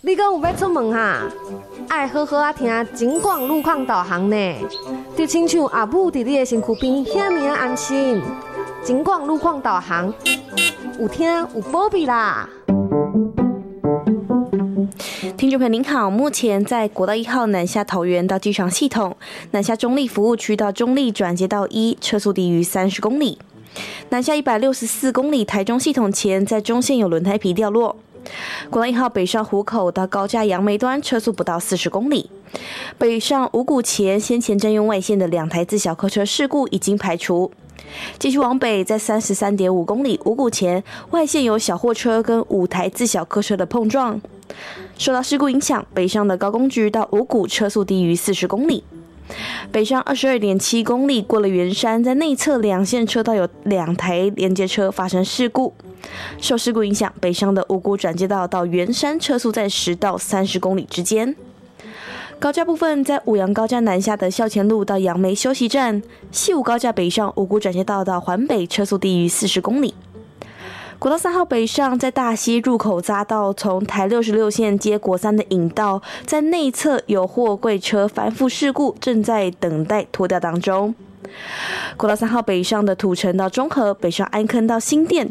你讲有要出门哈？爱好好听警广路况导航呢，就亲像阿母伫你的身躯边，遐尔安心。警广路况导航，有听有保庇啦。 听众朋友您好，目前在国道1号南下桃园到机场系统，南下中立服务区到中立转接道1，车速低于30公里。南下164公里台中系统前，在中线有轮胎皮掉落。国道1号北上湖口到高架杨梅端，车速不到40公里。北上五股前，先前占用外线的2台自小客车事故已经排除。继续往北，在33.5公里五股前，外线有小货车跟5台自小客车的碰撞。受到事故影响，北上的高工局到五股车速低于40公里。北上22.7公里过了圆山，在内侧2线车道有2台连接车发生事故。受事故影响，北上的五股转接道到圆山车速在10到30公里之间。高架部分，在五杨高架南下的校前路到杨梅休息站，西武高架北上五股转接道到环北车速低于40公里。国道3号北上，在大溪入口匝道从台66线接国3的引道，在内侧有货柜车翻覆事故，正在等待拖吊当中。国道3号北上的土城到中和，北上安坑到新店